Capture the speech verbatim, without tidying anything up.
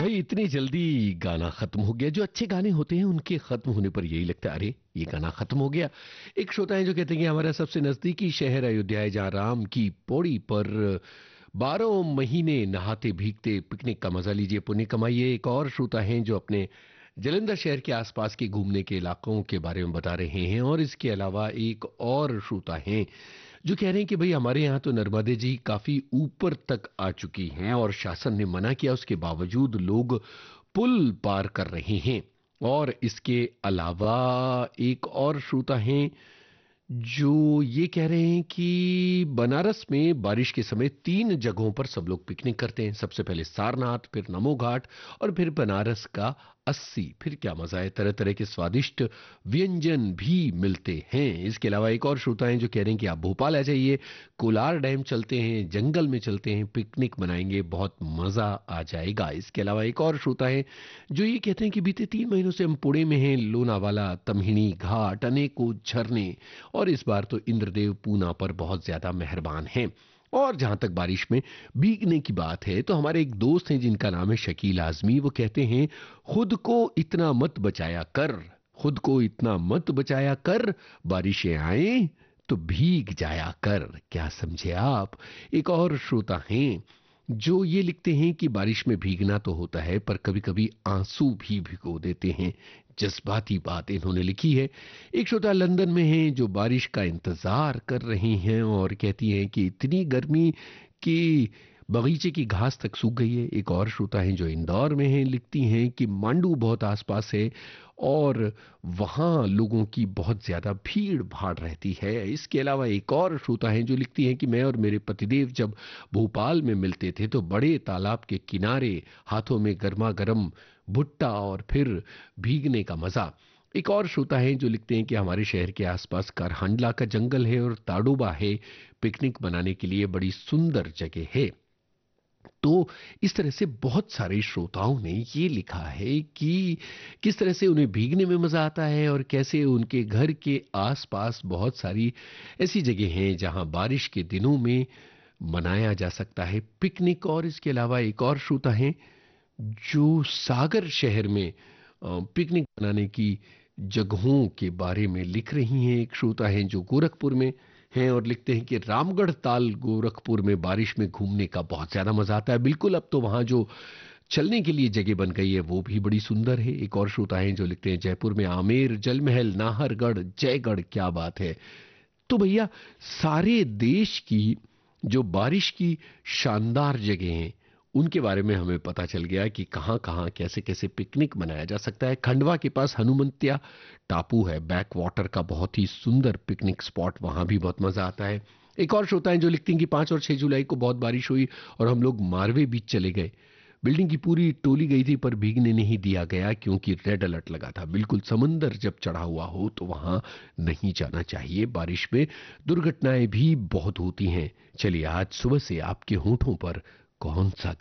भाई इतनी जल्दी गाना खत्म हो गया। जो अच्छे गाने होते हैं उनके खत्म होने पर यही लगता है, अरे ये गाना खत्म हो गया। एक श्रोता है जो कहते हैं कि हमारा सबसे नजदीकी शहर अयोध्या है, जहाँ राम की पौड़ी पर बारह महीने नहाते भीगते पिकनिक का मजा लीजिए, पुण्य कमाइए। एक और श्रोता हैं जो अपने जलंधर शहर के आसपास के घूमने के इलाकों के बारे में बता रहे हैं। और इसके अलावा एक और श्रोता हैं जो कह रहे हैं कि भाई हमारे यहाँ तो नर्मदे जी काफी ऊपर तक आ चुकी हैं और शासन ने मना किया, उसके बावजूद लोग पुल पार कर रहे हैं। और इसके अलावा एक और श्रोता हैं जो ये कह रहे हैं कि बनारस में बारिश के समय तीन जगहों पर सब लोग पिकनिक करते हैं। सबसे पहले सारनाथ, फिर नमो घाट और फिर बनारस का अस्सी। फिर क्या मजा है, तरह तरह के स्वादिष्ट व्यंजन भी मिलते हैं। इसके अलावा एक और श्रोता हैं जो कह रहे हैं कि आप भोपाल आ जाइए, कोलार डैम चलते हैं, जंगल में चलते हैं, पिकनिक मनाएंगे, बहुत मजा आ जाएगा। इसके अलावा एक और श्रोता है जो ये कहते हैं कि बीते तीन महीनों से हम पुणे में हैं, लोनावाला, तमहिनी घाट, अनेकों झरने, और इस बार तो इंद्रदेव पूना पर बहुत ज्यादा मेहरबान हैं। और जहां तक बारिश में भीगने की बात है तो हमारे एक दोस्त हैं जिनका नाम है शकील आजमी। वो कहते हैं, खुद को इतना मत बचाया कर, खुद को इतना मत बचाया कर, बारिशें आए तो भीग जाया कर। क्या समझे आप। एक और श्रोता हैं जो ये लिखते हैं कि बारिश में भीगना तो होता है पर कभी कभी आंसू भी भिगो देते हैं। जज्बाती बात इन्होंने लिखी है। एक श्रोता लंदन में है जो बारिश का इंतजार कर रही हैं और कहती हैं कि इतनी गर्मी कि बगीचे की घास तक सूख गई है। एक और श्रोता हैं जो इंदौर में हैं, लिखती हैं कि मांडू बहुत आसपास है और वहाँ लोगों की बहुत ज्यादा भीड़ भाड़ रहती है। इसके अलावा एक और श्रोता हैं जो लिखती हैं कि मैं और मेरे पतिदेव जब भोपाल में मिलते थे तो बड़े तालाब के किनारे हाथों में गर्मा गर्म भुट्टा और फिर भीगने का मजा। एक और श्रोता हैं जो लिखते हैं कि हमारे शहर के आसपास कारहंडला का जंगल है और ताडोबा है, पिकनिक बनाने के लिए बड़ी सुंदर जगह है। तो इस तरह से बहुत सारे श्रोताओं ने ये लिखा है कि किस तरह से उन्हें भीगने में मजा आता है और कैसे उनके घर के आसपास बहुत सारी ऐसी जगह हैं जहां बारिश के दिनों में मनाया जा सकता है पिकनिक। और इसके अलावा एक और श्रोता हैं जो सागर शहर में अ, पिकनिक मनाने की जगहों के बारे में लिख रही हैं। एक श्रोता हैं जो गोरखपुर में हैं और लिखते हैं कि रामगढ़ ताल गोरखपुर में बारिश में घूमने का बहुत ज्यादा मजा आता है। बिल्कुल, अब तो वहां जो चलने के लिए जगह बन गई है वो भी बड़ी सुंदर है। एक और श्रोता हैं जो लिखते हैं जयपुर में आमेर, जलमहल, नाहरगढ़, जयगढ़, क्या बात है। तो भैया सारे देश की जो बारिश की शानदार जगह हैं उनके बारे में हमें पता चल गया कि कहाँ कहाँ कैसे कैसे पिकनिक मनाया जा सकता है। खंडवा के पास हनुमंतिया टापू है, बैक वाटर का बहुत ही सुंदर पिकनिक स्पॉट, वहां भी बहुत मजा आता है। एक और श्रोता हैं जो लिखती हैं कि पांच और छह जुलाई को बहुत बारिश हुई और हम लोग मारवे बीच चले गए। बिल्डिंग की पूरी टोली गई थी पर भीगने नहीं दिया गया क्योंकि रेड अलर्ट लगा था। बिल्कुल, समंदर जब चढ़ा हुआ हो तो वहां नहीं जाना चाहिए, बारिश में दुर्घटनाएं भी बहुत होती हैं। चलिए, आज सुबह से आपके होठों पर कौन सा